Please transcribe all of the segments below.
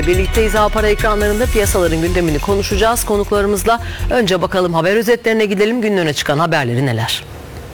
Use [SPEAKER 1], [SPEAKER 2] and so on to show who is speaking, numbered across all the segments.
[SPEAKER 1] Birlikteyiz. Para ekranlarında piyasaların gündemini konuşacağız konuklarımızla. Önce bakalım haber özetlerine gidelim. Günün öne çıkan haberleri neler?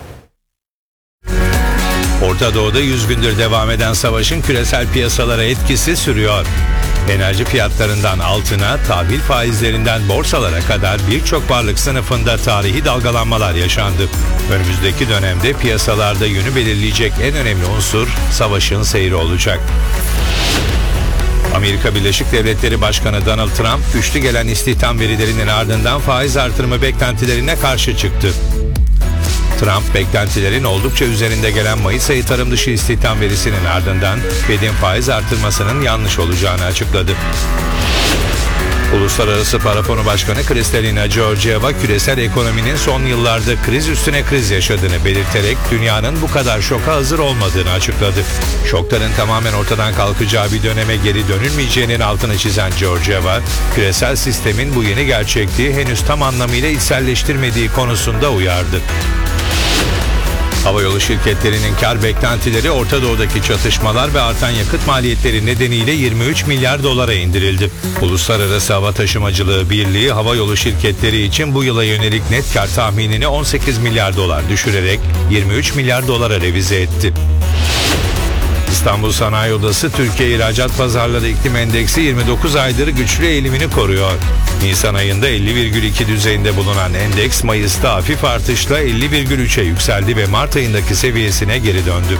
[SPEAKER 2] Orta Doğu'da 100 gündür devam eden savaşın küresel piyasalara etkisi sürüyor. Enerji fiyatlarından altına, tahvil faizlerinden borsalara kadar birçok varlık sınıfında tarihi dalgalanmalar yaşandı. Önümüzdeki dönemde piyasalarda yönü belirleyecek en önemli unsur savaşın seyri olacak. Amerika Birleşik Devletleri Başkanı Donald Trump, güçlü gelen istihdam verilerinin ardından faiz artırımı beklentilerine karşı çıktı. Trump, beklentilerin oldukça üzerinde gelen Mayıs ayı tarım dışı istihdam verisinin ardından Fed'in faiz artırmasının yanlış olacağını açıkladı. Uluslararası Para Fonu Başkanı Kristalina Georgieva, küresel ekonominin son yıllarda kriz üstüne kriz yaşadığını belirterek dünyanın bu kadar şoka hazır olmadığını açıkladı. Şokların tamamen ortadan kalkacağı bir döneme geri dönülmeyeceğinin altını çizen Georgieva, küresel sistemin bu yeni gerçekliği henüz tam anlamıyla içselleştirmediği konusunda uyardı. Havayolu şirketlerinin kar beklentileri Orta Doğu'daki çatışmalar ve artan yakıt maliyetleri nedeniyle 23 milyar dolara indirildi. Uluslararası Hava Taşımacılığı Birliği havayolu şirketleri için bu yıla yönelik net kar tahminini 18 milyar dolar düşürerek 23 milyar dolara revize etti. İstanbul Sanayi Odası Türkiye İhracat Pazarları İklim Endeksi 29 aydır güçlü eğilimini koruyor. Nisan ayında 50,2 düzeyinde bulunan endeks Mayıs'ta hafif artışla 50,3'e yükseldi ve Mart ayındaki seviyesine geri döndü.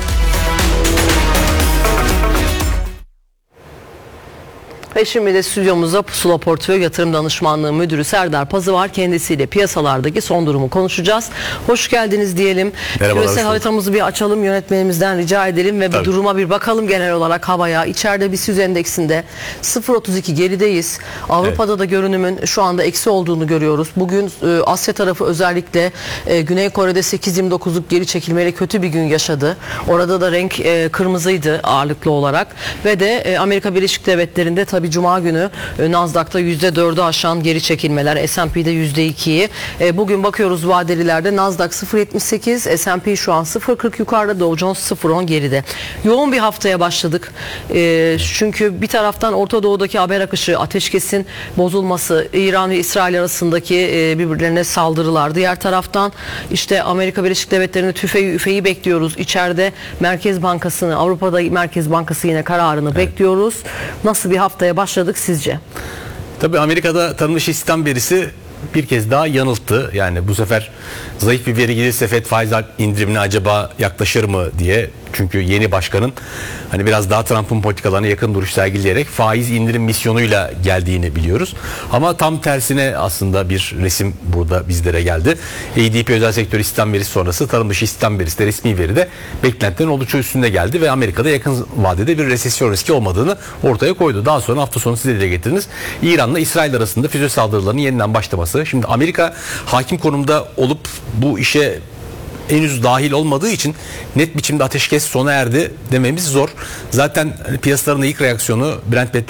[SPEAKER 1] Ve şimdi de stüdyomuzda Pusula Portföy Yatırım Danışmanlığı Müdürü Serdar Pazı var. Kendisiyle piyasalardaki son durumu konuşacağız. Hoş geldiniz diyelim. Küresel haritamızı bir açalım, yönetmenimizden rica edelim ve bu duruma bir bakalım genel olarak havaya. İçeride BIST endeksinde 0.32 gerideyiz. Avrupa'da da görünümün şu anda eksi olduğunu görüyoruz. Bugün Asya tarafı özellikle Güney Kore'de 8.29'luk geri çekilmeyle kötü bir gün yaşadı. Orada da renk kırmızıydı ağırlıklı olarak. Ve de Amerika Birleşik Devletleri'nde tabii Cuma günü Nasdaq'ta %4'ü aşan geri çekilmeler, S&P'de %2'yi. Bugün bakıyoruz vadelilerde Nasdaq 0.78, S&P şu an 0.40 yukarıda, Dow Jones 0.10 geride. Yoğun bir haftaya başladık. Çünkü bir taraftan Orta Doğu'daki haber akışı, ateşkesin bozulması, İran ve İsrail arasındaki birbirlerine saldırılar. Diğer taraftan işte Amerika Birleşik Devletleri'nde üfeyi bekliyoruz. İçeride Merkez Bankası'nı, Avrupa'da Merkez Bankası yine kararını bekliyoruz. Nasıl bir haftaya başladık sizce?
[SPEAKER 3] Tabii Amerika'da tarım dışı istihdam verisi bir kez daha yanılttı. Yani bu sefer zayıf bir veri gelirse Fed faiz indirimine acaba yaklaşır mı diye. Çünkü yeni başkanın hani biraz daha Trump'ın politikalarına yakın duruş sergileyerek faiz indirim misyonuyla geldiğini biliyoruz. Ama tam tersine aslında bir resim burada bizlere geldi. ADP özel sektör istihdam verisi sonrası tarım dışı istihdam verisi de resmi veride beklentilerin oldukça üstünde geldi ve Amerika'da yakın vadede bir resesyon riski olmadığını ortaya koydu. Daha sonra hafta sonu siz de dile getirdiniz. İran'la İsrail arasında füze saldırılarının yeniden başlaması. Şimdi Amerika hakim konumda olup bu işe henüz dahil olmadığı için net biçimde ateşkes sona erdi dememiz zor. Zaten piyasaların ilk reaksiyonu Brent petrol